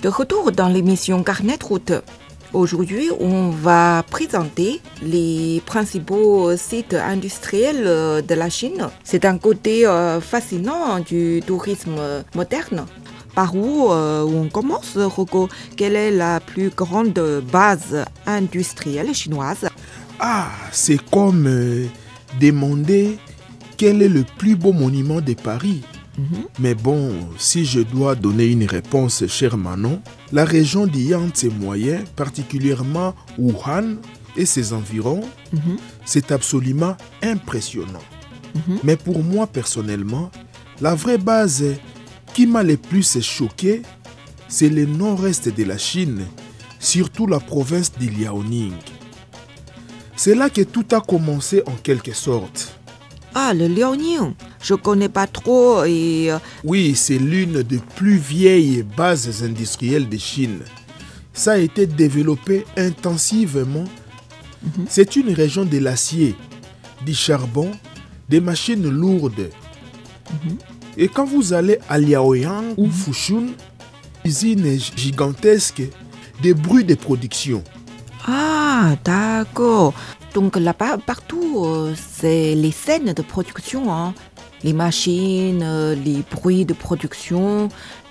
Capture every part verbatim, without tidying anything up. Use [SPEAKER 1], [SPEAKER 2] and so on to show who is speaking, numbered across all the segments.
[SPEAKER 1] De retour dans l'émission Carnet de route. Aujourd'hui, on va présenter les principaux sites industriels de la Chine. C'est un côté euh, fascinant du tourisme moderne. Par où euh, on commence, Rocco? Quelle est la plus grande base industrielle chinoise?
[SPEAKER 2] Ah, c'est comme euh, demander quel est le plus beau monument de Paris. Mm-hmm. Mais bon, si je dois donner une réponse, cher Manon, la région du Yangtze moyen, particulièrement Wuhan et ses environs, mm-hmm. c'est absolument impressionnant. Mm-hmm. Mais pour moi personnellement, la vraie base qui m'a le plus choqué, c'est le nord-est de la Chine, surtout la province de Liaoning. C'est là que tout a commencé en quelque sorte.
[SPEAKER 1] Ah, le Liaoning, je connais pas trop et...
[SPEAKER 2] Oui, c'est l'une des plus vieilles bases industrielles de Chine. Ça a été développé intensivement. Mm-hmm. C'est une région de l'acier, du charbon, des machines lourdes. Mm-hmm. Et quand vous allez à Liaoyang ou Fushun, usines gigantesques, des bruits de production.
[SPEAKER 1] Ah, d'accord. Donc là-bas, partout, euh, c'est les scènes de production, hein. Les machines, euh, les bruits de production,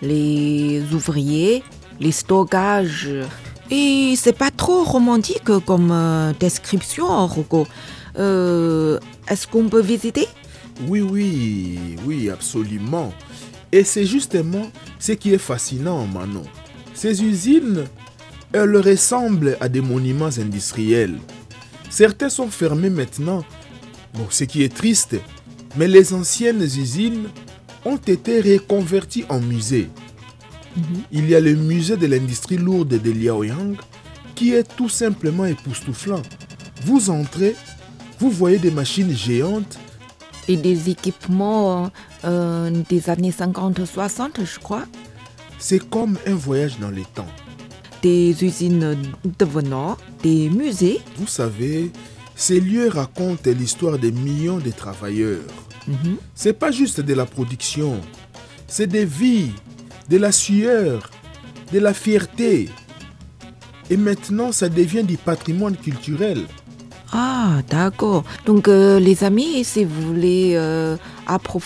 [SPEAKER 1] les ouvriers, les stockages. Et c'est pas trop romantique comme euh, description, Rocco. Euh, est-ce qu'on peut visiter?
[SPEAKER 2] Oui, oui, oui, absolument. Et c'est justement ce qui est fascinant, Manon. Ces usines, elles ressemblent à des monuments industriels. Certains sont fermés maintenant, bon, ce qui est triste, mais les anciennes usines ont été reconverties en musées. Mm-hmm. Il y a le musée de l'industrie lourde de Liaoyang qui est tout simplement époustouflant. Vous entrez, vous voyez des machines géantes.
[SPEAKER 1] Et des équipements euh, des années cinquante soixante, je crois.
[SPEAKER 2] C'est comme un voyage dans le temps.
[SPEAKER 1] Des usines devenant des musées.
[SPEAKER 2] Vous savez, ces lieux racontent l'histoire des millions de travailleurs. Mm-hmm. C'est pas juste de la production, c'est des vies, de la sueur, de la fierté. Et maintenant, ça devient du patrimoine culturel.
[SPEAKER 1] Ah, d'accord. Donc, euh, les amis, si vous voulez euh, approfondir